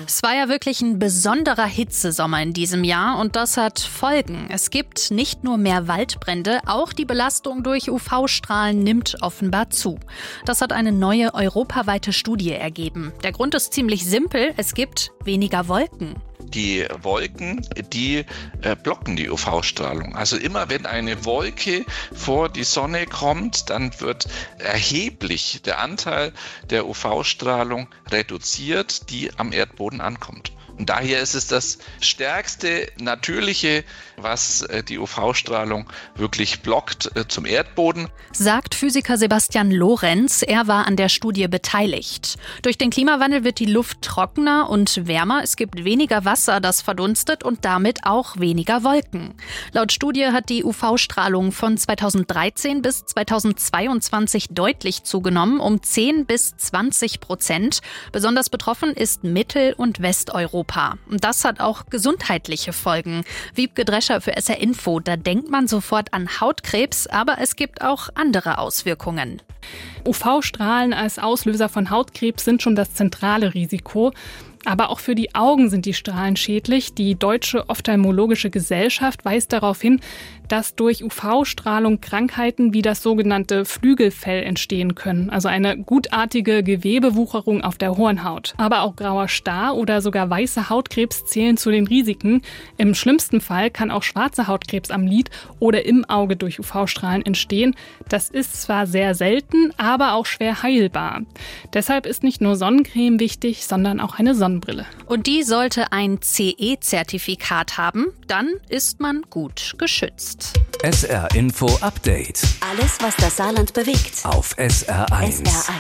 Es war ja wirklich ein besonderer Hitzesommer in diesem Jahr und das hat Folgen. Es gibt nicht nur mehr Waldbrände, auch die Belastung durch UV-Strahlen nimmt offenbar zu. Das hat eine neue europaweite Studie ergeben. Der Grund ist ziemlich simpel, es gibt weniger Wolken. Die Wolken, die blocken die UV-Strahlung. Also immer wenn eine Wolke vor die Sonne kommt, dann wird erheblich der Anteil der UV-Strahlung reduziert, die am Erdboden ankommt. Und daher ist es das stärkste Natürliche, was die UV-Strahlung wirklich blockt zum Erdboden. Sagt Physiker Sebastian Lorenz. Er war an der Studie beteiligt. Durch den Klimawandel wird die Luft trockener und wärmer. Es gibt weniger Wasser, das verdunstet und damit auch weniger Wolken. Laut Studie hat die UV-Strahlung von 2013 bis 2022 deutlich zugenommen, um 10-20%. Besonders betroffen ist Mittel- und Westeuropa. Und das hat auch gesundheitliche Folgen. Wiebke Drescher für SR Info. Da denkt man sofort an Hautkrebs, aber es gibt auch andere Auswirkungen. UV-Strahlen als Auslöser von Hautkrebs sind schon das zentrale Risiko. Aber auch für die Augen sind die Strahlen schädlich. Die Deutsche Ophthalmologische Gesellschaft weist darauf hin, dass durch UV-Strahlung Krankheiten wie das sogenannte Flügelfell entstehen können, also eine gutartige Gewebewucherung auf der Hornhaut. Aber auch grauer Star oder sogar weißer Hautkrebs zählen zu den Risiken. Im schlimmsten Fall kann auch schwarzer Hautkrebs am Lid oder im Auge durch UV-Strahlen entstehen. Das ist zwar sehr selten, aber auch schwer heilbar. Deshalb ist nicht nur Sonnencreme wichtig, sondern auch eine Sonnenbrille. Und die sollte ein CE-Zertifikat haben, dann ist man gut geschützt. SR Info Update. Alles, was das Saarland bewegt. Auf SR1.